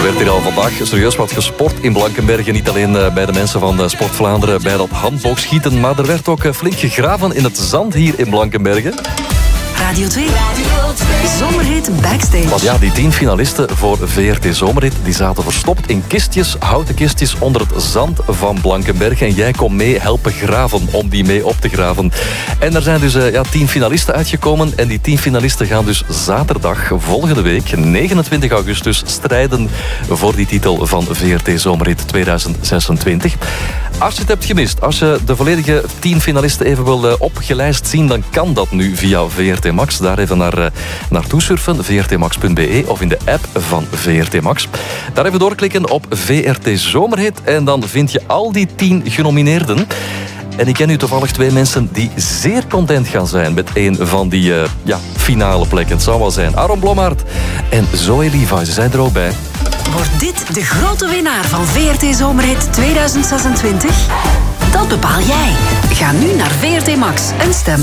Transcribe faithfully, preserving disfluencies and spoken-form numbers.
werd hier al vandaag serieus wat gesport in Blankenberge. Niet alleen bij de mensen van Sport Vlaanderen bij dat handboogschieten, maar er werd ook flink gegraven in het zand hier in Blankenberge. Radio twee. Radio twee. Zomerhit Backstage. Want ja, die tien finalisten voor V R T Zomerhit die zaten verstopt in kistjes, houten kistjes onder het zand van Blankenberge. En jij kon mee helpen graven om die mee op te graven. En er zijn dus uh, ja, tien finalisten uitgekomen. En die tien finalisten gaan dus zaterdag volgende week, negenentwintig augustus, strijden voor die titel van V R T Zomerhit tweeduizend zesentwintig. Als je het hebt gemist, als je de volledige tien finalisten even wil uh, opgelijst zien, dan kan dat nu via V R T Max. Daar even naar, uh, naartoe surfen, v r t max punt b e of in de app van V R T Max. Daar even doorklikken op V R T Zomerhit en dan vind je al die tien genomineerden. En ik ken nu toevallig twee mensen die zeer content gaan zijn met een van die uh, ja, finale plekken. Het zou wel zijn Aaron Blommaert en Zoe Levi. Ze zijn er ook bij. Wordt dit de grote winnaar van V R T Zomerhit tweeduizend zesentwintig? Dat bepaal jij. Ga nu naar V R T Max en stem.